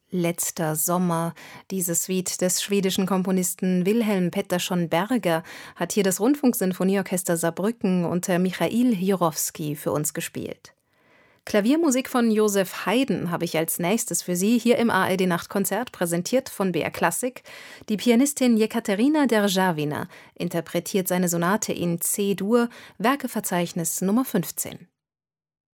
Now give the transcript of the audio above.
Letzter Sommer. Diese Suite des schwedischen Komponisten Wilhelm Pettersson Berger hat hier das Rundfunksinfonieorchester Saarbrücken unter Michail Jurowski für uns gespielt. Klaviermusik von Joseph Haydn habe ich als nächstes für Sie hier im ARD Nachtkonzert, präsentiert von BR Klassik. Die Pianistin Jekaterina Derjawina interpretiert seine Sonate in C-Dur, Werkeverzeichnis Nummer 15.